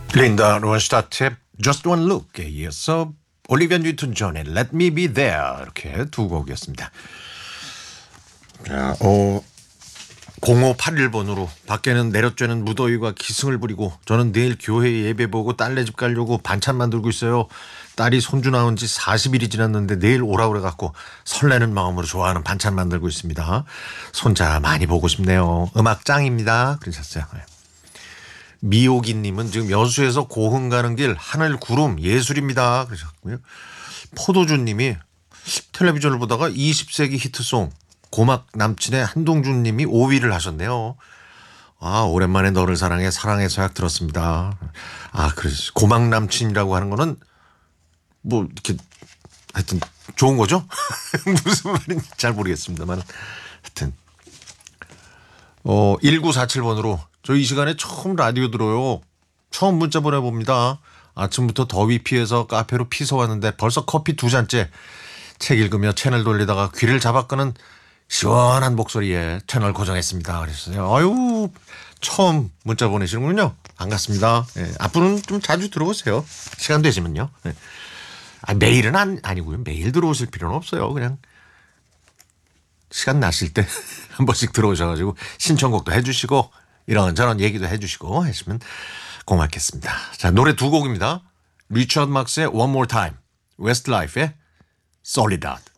린다 론스타트의 Just One Look에 이어서 올리비아 뉴튼 존의 Let Me Be There 이렇게 두 곡이었습니다. 자, 0581번으로 밖에는 내려쬐는 무더위가 기승을 부리고 저는 내일 교회 예배 보고 딸네 집 가려고 반찬 만들고 있어요. 딸이 손주 나온 지 40일이 지났는데 내일 오라 그래갖고 설레는 마음으로 좋아하는 반찬 만들고 있습니다. 손자 많이 보고 싶네요. 음악 짱입니다. 그러셨어요. 미호기님은 지금 여수에서 고흥 가는 길 하늘 구름 예술입니다. 그러셨고요. 포도주님이 텔레비전을 보다가 20세기 히트송 고막 남친의 한동준님이 5위를 하셨네요. 아, 오랜만에 너를 사랑해 사랑의 서약 들었습니다. 아, 그래서 고막 남친이라고 하는 거는 뭐 이렇게 하여튼 좋은 거죠? 무슨 말인지 잘 모르겠습니다만 하여튼 1947번으로 저 이 시간에 처음 라디오 들어요. 처음 문자 보내봅니다. 아침부터 더위 피해서 카페로 피서 왔는데 벌써 커피 2잔째. 책 읽으며 채널 돌리다가 귀를 잡아끄는 시원한 목소리에 채널 고정했습니다. 그랬어요. 아유, 처음 문자 보내시는군요. 반갑습니다. 예, 앞으로는 좀 자주 들어오세요. 시간 되시면요. 예. 아, 매일은 아니고요. 매일 들어오실 필요는 없어요. 그냥 시간 나실 때 한 번씩 들어오셔가지고 신청곡도 해주시고 이런저런 얘기도 해주시고 하시면 고맙겠습니다. 자, 노래 두 곡입니다. 리처드 막스의 One More Time, 웨스트라이프의 Soledad.